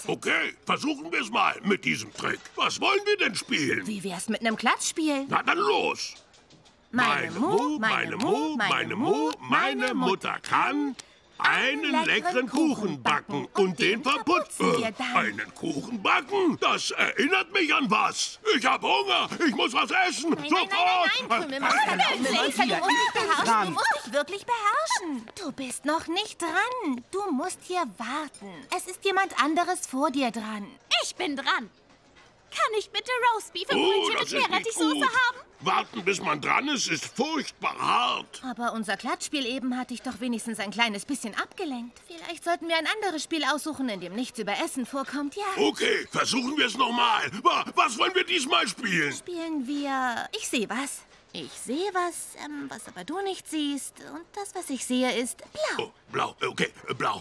Okay, versuchen wir es mal mit diesem Trick. Was wollen wir denn spielen? Wie wär's mit einem Klatschspiel? Na dann los. Meine Mu, meine Mu, meine Mu, meine Mutter kann einen leckeren Kuchen backen und den verputzen wir dann. Einen Kuchen backen? Das erinnert mich an was. Ich habe Hunger. Ich muss was essen. Sofort. Krümelmonster, du musst dich beherrschen. Du musst dich wirklich beherrschen. Du bist noch nicht dran. Du musst hier warten. Es ist jemand anderes vor dir dran. Ich bin dran. Kann ich bitte Roastbeef und Brötchen mit Meerrettichsoße haben? Warten, bis man dran ist furchtbar hart. Aber unser Klatschspiel eben hat dich doch wenigstens ein kleines bisschen abgelenkt. Vielleicht sollten wir ein anderes Spiel aussuchen, in dem nichts über Essen vorkommt, ja? Okay, versuchen wir es nochmal. Was wollen wir diesmal spielen? Spielen wir... Ich sehe was. Ich sehe was, was aber du nicht siehst. Und das, was ich sehe, ist blau. Oh, blau, okay, blau.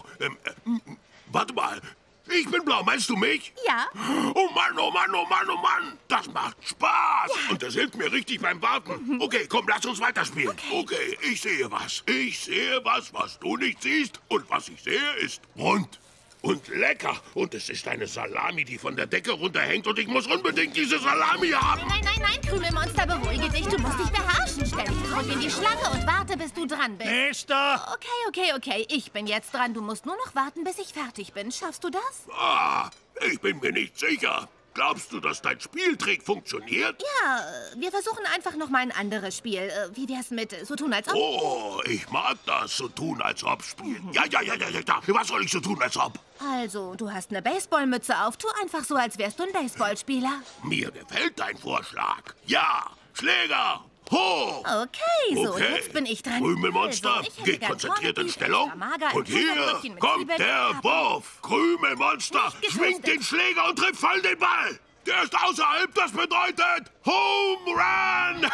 Warte mal. Ich bin blau, meinst du mich? Ja. Oh Mann, oh Mann, oh Mann, oh Mann. Das macht Spaß. Ja. Und das hilft mir richtig beim Warten. Okay, komm, lass uns weiterspielen. Okay, ich sehe was. Ich sehe was, was du nicht siehst. Und was ich sehe, ist rund und lecker. Und es ist eine Salami, die von der Decke runterhängt. Und ich muss unbedingt diese Salami haben. Nein, Krümelmonster, beruhige dich. Du musst dich beherrschen. Stell dich zurück in die Schlange und warte, bis du dran bist. Nächster! Okay. Ich bin jetzt dran. Du musst nur noch warten, bis ich fertig bin. Schaffst du das? Ich bin mir nicht sicher. Glaubst du, dass dein Spieltrick funktioniert? Ja, wir versuchen einfach noch mal ein anderes Spiel. Wie wär's mit so tun, als ob? Oh, ich mag das, so tun, als ob spielen. Ja. Was soll ich so tun, als ob? Also, du hast eine Baseballmütze auf. Tu einfach so, als wärst du ein Baseballspieler. Mir gefällt dein Vorschlag. Ja, Schläger, hoch! Okay, so, jetzt bin ich dran. Krümelmonster, Also, geht konzentriert in Stellung. Und hier kommt der Wurf. Krümelmonster, schwingt den Schläger und trifft voll den Ball. Der ist außerhalb, das bedeutet Home Run!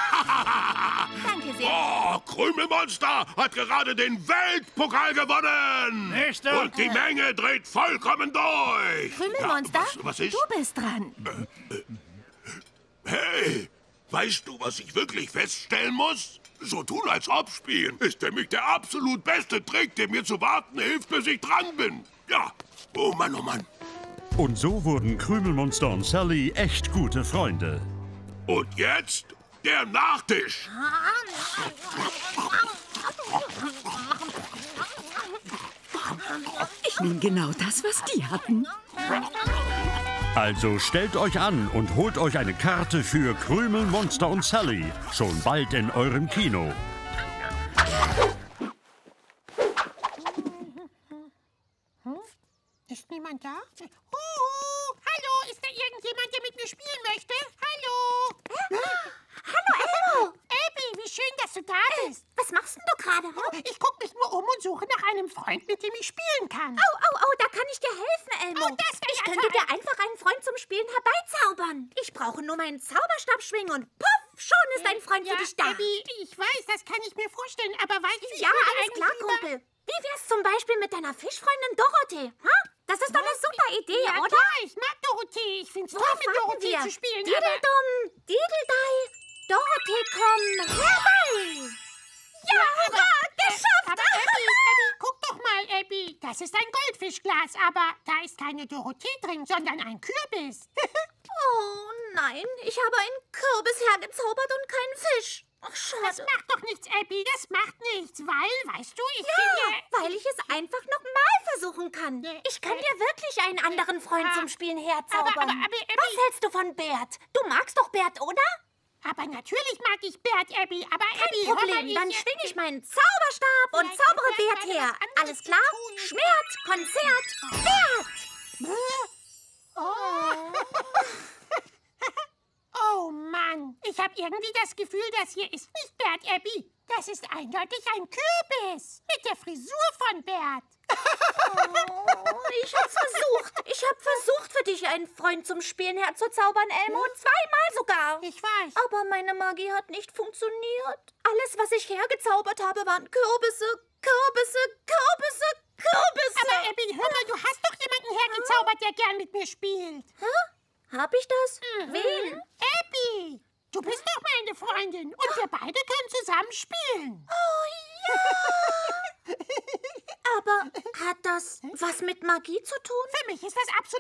Danke sehr. Oh, Krümelmonster hat gerade den Weltpokal gewonnen! Nächster! Und die Menge dreht vollkommen durch! Krümelmonster, Ja, was ist? du bist dran. Hey, weißt du, was ich wirklich feststellen muss? So tun, als ob spielen, ist nämlich der absolut beste Trick, der mir zu warten hilft, bis ich dran bin. Ja, oh Mann, oh Mann. Und so wurden Krümelmonster und Sally echt gute Freunde. Und jetzt der Nachtisch. Ich nehme genau das, was die hatten. Also stellt euch an und holt euch eine Karte für Krümelmonster und Sally. Schon bald in eurem Kino. Ist niemand da? Hallo, ist da irgendjemand, der mit mir spielen möchte? Hallo? Hallo, Elmo! Abby, wie schön, dass du da bist. Was machst denn du gerade? Ich gucke mich nur um und suche nach einem Freund, mit dem ich spielen kann. Oh, da kann ich dir helfen, Elmo. Oh, das wär ich ja könnte toll. dir einfach einen Freund zum Spielen herbeizaubern. Ich brauche nur meinen Zauberstab schwingen und puff, schon ist ein Freund für dich da. Abby, ich weiß, das kann ich mir vorstellen, aber weißt du, ich Ja, würde alles eigentlich klar, lieber... Kumpel. Wie wär's zum Beispiel mit deiner Fischfreundin Dorothee? Ha? Das ist doch eine super Idee, Ja, oder? klar, ich mag Dorothee. Ich find's toll, Worauf mit warten Dorothee wir? zu spielen, aber... Dideldum, Dideldei, Dorothee, komm herbei! Ja, hurra, geschafft! Aber Abby, guck doch mal, Abby. Das ist ein Goldfischglas, aber da ist keine Dorothee drin, sondern ein Kürbis. Oh nein, ich habe einen Kürbis hergezaubert und keinen Fisch. Ach, schade. Das macht doch nichts, Abby, das macht nichts, weil, weißt du, ich Ja, finde... weil ich es einfach nochmal versuchen kann. Ich kann dir wirklich einen anderen Freund zum Spielen herzaubern. aber, Abby... Was hältst du von Bert? Du magst doch Bert, oder? Aber natürlich mag ich Bert, Abby, aber Abby, Kein Problem, dann schwinge ich meinen Zauberstab und Vielleicht zaubere können wir Bert her. etwas anderes Alles klar? tun. Schmerz, Konzert, Bert! Oh Mann, ich habe irgendwie das Gefühl, das hier ist nicht Bert, Abby. Das ist eindeutig ein Kürbis mit der Frisur von Bert. Oh, ich hab's versucht. Ich hab versucht, für dich einen Freund zum Spielen herzuzaubern, Elmo. Zweimal sogar. Ich weiß. Aber meine Magie hat nicht funktioniert. Alles, was ich hergezaubert habe, waren Kürbisse, Kürbisse, Kürbisse, Kürbisse. Aber Abby, hör mal, du hast doch jemanden hergezaubert, der gern mit mir spielt. Hä? Hab ich das? Wen? Abby, du bist doch meine Freundin und wir beide können zusammen spielen. Oh ja! Aber hat das was mit Magie zu tun? Für mich ist das absolut